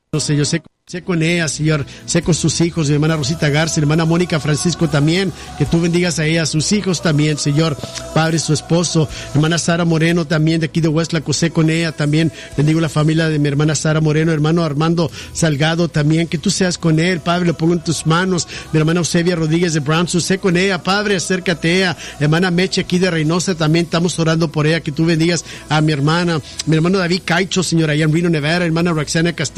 Señor, sé con ella, Señor, sé con sus hijos, mi hermana Rosita Garza, mi hermana Mónica Francisco también, que tú bendigas a ella, a sus hijos también, Señor, Padre, su esposo, hermana Sara Moreno también, de aquí de Westlaco, sé con ella también, bendigo la familia de mi hermana Sara Moreno, hermano Armando Salgado también, que tú seas con él, Padre, lo pongo en tus manos, mi hermana Eusebia Rodríguez de Brownson, sé con ella, Padre, acércate a ella, hermana Meche aquí de Reynosa también, estamos orando por ella, que tú bendigas a mi hermano David Caicho, Señor, allá en Reno, Nevada, hermana Roxana Castillo,